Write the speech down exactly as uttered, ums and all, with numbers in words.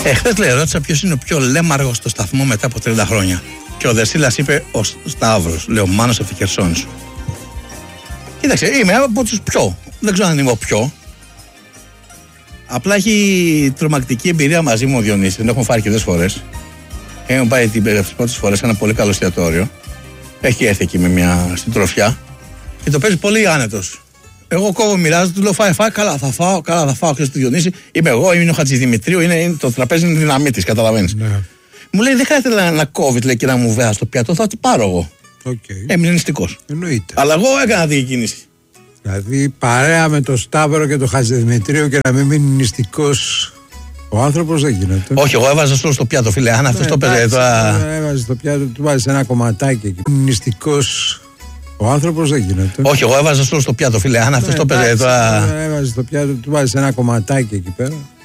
Εχθές λέει, ρώτησα ποιος είναι ο πιο λέμαργος στο σταθμό μετά από τριάντα χρόνια. Και ο Δεσίλας είπε ο Σταύρος. Λέω, Μάνος από τη Χερσόνησο. Κοίταξε, είμαι από τους πιο. Δεν ξέρω αν είμαι ο πιο. Απλά έχει τρομακτική εμπειρία μαζί μου ο Διονύσης. Την έχουμε φάρει και δύο φορές. Έχουμε πάει τις πρώτες φορές σε ένα πολύ καλό εστιατόριο. Έχει έρθει εκεί με μια συντροφιά και το παίζει πολύ άνετος. Εγώ κόβω, μοιράζω, του λέω φάε, φάε, καλά θα φάω, καλά θα φάω. Και στο Διονύση είμαι εγώ, είμαι ο Χατζηδημητρίου, είναι, είναι, το τραπέζι είναι δύναμή της, καταλαβαίνεις. Ναι. Μου λέει δεν χρειάζεται να, να κόβει, λέει, και να μου βέα στο πιάτο, θα το πάρω εγώ. Okay. Έμεινε νηστικός. Εννοείται. Αλλά εγώ έκανα την κίνηση. Δηλαδή παρέα με το Σταύρο και το Χατζηδημητρίου και να μην μείνει νηστικός ο άνθρωπος δεν γίνεται. Όχι, εγώ έβαζα σolo στο πιάτο, φίλε. Αν αυτό το παίζει τώρα. Έβαζε στο πιάτο, του βάζει ένα κομματάκι εκεί. Νηστικός ο άνθρωπος δεν γίνεται. Όχι, εγώ έβαζα σolo στο πιάτο, φίλε. Αν αυτό το παίζει τώρα. Έβαζε στο πιάτο, του βάζει ένα κομματάκι εκεί πέρα.